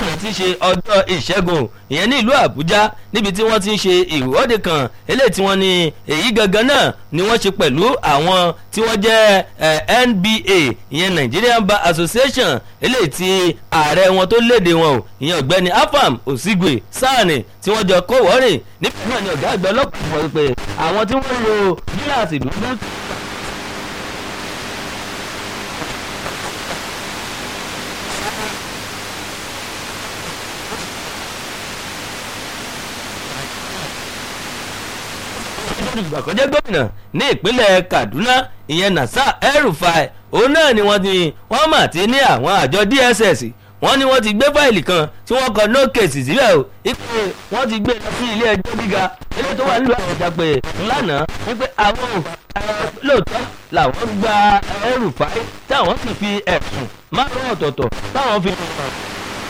lánàá ti ṣe ọjọ́ ìṣẹ́gun ìyẹn ní ìlú àbújá níbi tí wọ́n ti ń ṣe ìwọ́de kan eléyìí tí wọ́n ní èyí gangan náà ni wọ́n ṣe pẹ̀lú àwọn tí wọ́n jẹ́ nba ìyẹn nigerian bar association eléyìí tí ààrẹ wọn tó léde wọn o ìyẹn ọ̀gbẹ́ni afam osigwe sani tí wọ́n jọ kó wọ́rìn nípa náà ni ọ̀gá àgbẹ̀ ọlọ́pàá sọ pé àwọn tí wọ́n lo gíláàsì dúdú olùgbàkọ́jẹ́ gómìnà ní ìpínlẹ̀ kaduna ìyẹn nasa el-rufai òun náà ni wọ́n mà ti ní àwọn àjọ dss wọ́n ní wọ́n ti gbé fáìlì kan tí wọ́n kọ no case síbẹ̀ o ipe wọ́n ti gbé lọ sí ilé ẹjọ́ gíga ilé tó wà nílùú àbújá pé lánàá wípé àwọn lóòótọ́ làwọn gba el-rufai táwọn sì fi ẹ̀sùn márùn-ún ọ̀tọ̀ọ̀tọ̀ táwọn fi